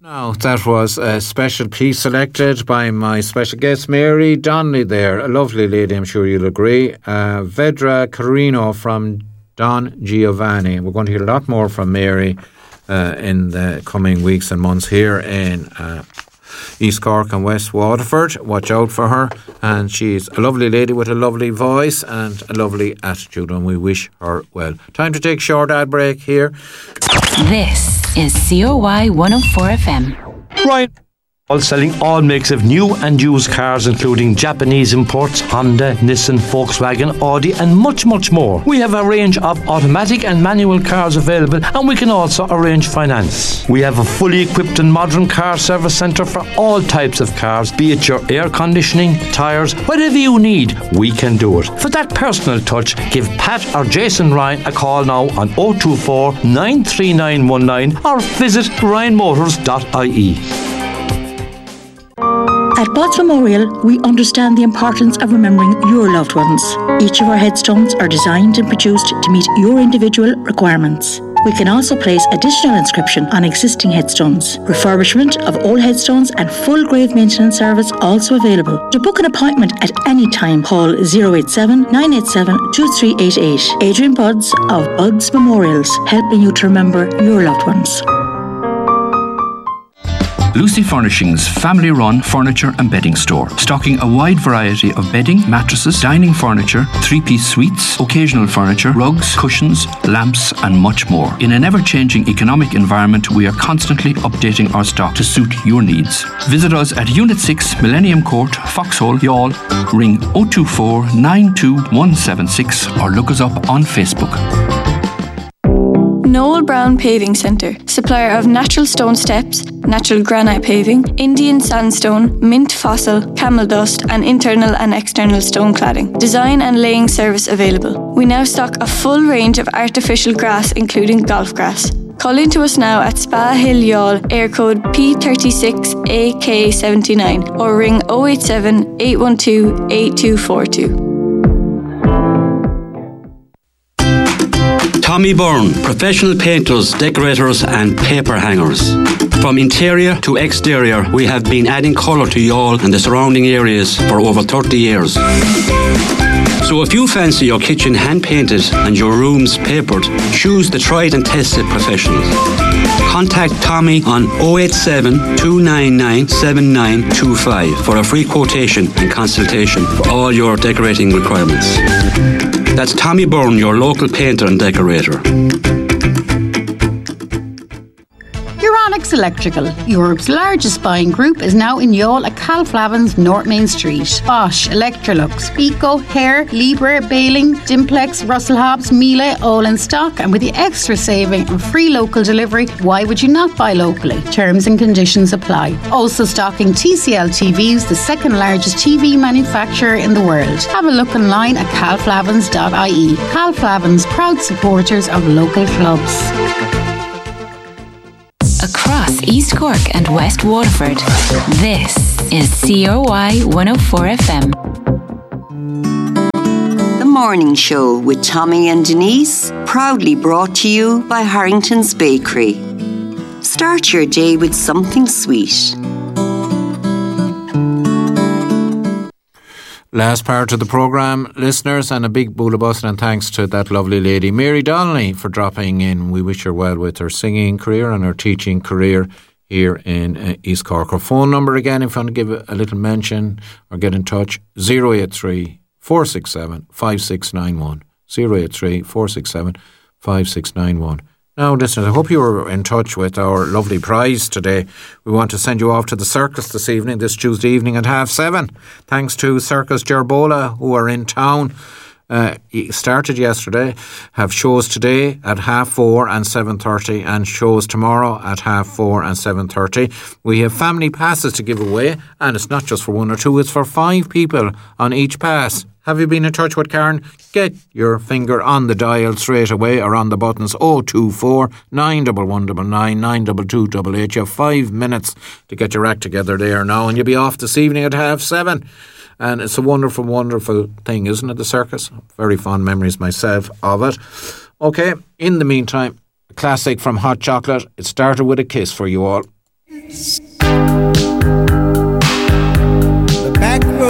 Now, that was a special piece selected by my special guest, Mary Donnelly there. A lovely lady, I'm sure you'll agree. Vedra Carino from Don Giovanni. We're going to hear a lot more from Mary in the coming weeks and months here in East Cork and West Waterford. Watch out for her. And she's a lovely lady with a lovely voice and a lovely attitude, and we wish her well. Time to take a short ad break here. This is COY 104 FM. Right. All selling all makes of new and used cars, including Japanese imports, Honda, Nissan, Volkswagen, Audi and much more. We have a range of automatic and manual cars available, and we can also arrange finance. We have a fully equipped and modern car service centre for all types of cars, be it your air conditioning, tyres, whatever you need, we can do it. For that personal touch, give Pat or Jason Ryan a call now on 024 93919 or visit ryanmotors.ie. At Botts Memorial, we understand the importance of remembering your loved ones. Each of our headstones are designed and produced to meet your individual requirements. We can also place additional inscription on existing headstones. Refurbishment of old headstones and full grave maintenance service also available. To book an appointment at any time, call 087 987 2388. Adrian Budds of Budds Memorials, helping you to remember your loved ones. Lucy Furnishings family-run furniture and bedding store, stocking a wide variety of bedding, mattresses, dining furniture, three-piece suites, occasional furniture, rugs, cushions, lamps and much more. In an ever-changing economic environment, we are constantly updating our stock to suit your needs. Visit us at Unit 6, Millennium Court, Foxhole, Youghal. Ring 024 92176 or look us up on Facebook. Noel Brown Paving Centre, supplier of natural stone steps, natural granite paving, Indian sandstone, mint fossil, camel dust and internal and external stone cladding. Design and laying service available. We now stock a full range of artificial grass including golf grass. Call in to us now at Spa Hill Youghal, air code P36AK79 or ring 087 812 8242. Tommy Byrne, professional painters, decorators and paper hangers. From interior to exterior, we have been adding colour to Youghal and the surrounding areas for over 30 years. So if you fancy your kitchen hand-painted and your rooms papered, choose the tried and tested professionals. Contact Tommy on 087 299 7925 for a free quotation and consultation for all your decorating requirements. That's Tommy Byrne, your local painter and decorator. Euronics Electrical, Europe's largest buying group, is now in Youghal at Calflavin's North Main Street. Bosch, Electrolux, Pico, Hare, Libre, Baling, Dimplex, Russell Hobbs, Miele, all in stock, and with the extra saving and free local delivery, why would you not buy locally? Terms and conditions apply. Also stocking TCL TVs, the second largest TV manufacturer in the world. Have a look online at calflavins.ie. Calflavins, proud supporters of local clubs. Across East Cork and West Waterford, this is COY 104 FM. The Morning Show with Tommy and Denise, proudly brought to you by Harrington's Bakery. Start your day with something sweet. Last part of the programme, listeners, and a big boolabus and thanks to that lovely lady, Mary Donnelly, for dropping in. We wish her well with her singing career and her teaching career here in East Cork. Her phone number again, if you want to give a little mention or get in touch, 083 467 5691. 083 467 5691. Now, listeners, I hope you were in touch with our lovely prize today. We want to send you off to the circus this evening, this Tuesday evening at 7:30. Thanks to Circus Gerbola, who are in town. Started yesterday, have shows today at 4:30 and 7:30, and shows tomorrow at 4:30 and 7:30. We have family passes to give away, and it's not just for one or two, it's for 5 people on each pass. Have you been in touch with Karen? Get your finger on the dial straight away or on the buttons 024 91199 92288. You have 5 minutes to get your act together there now, and you'll be off this evening at 7:30. And it's a wonderful, wonderful thing, isn't it, the circus? Very fond memories myself of it. Okay, in the meantime, a classic from Hot Chocolate. It started with a kiss for you all.